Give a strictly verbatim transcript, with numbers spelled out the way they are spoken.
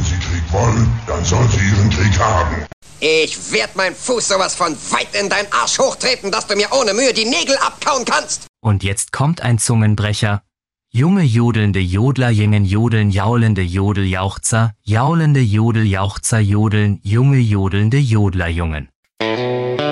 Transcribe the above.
Wenn sie Krieg wollen, dann soll sie ihren Krieg haben. Ich werd meinen Fuß sowas von weit in deinen Arsch hochtreten, dass du mir ohne Mühe die Nägel abkauen kannst. Und jetzt kommt ein Zungenbrecher. Junge jodelnde Jodler jingen jodeln, jaulende Jodeljauchzer, jaulende Jodeljauchzer jodeln, junge jodelnde Jodlerjungen.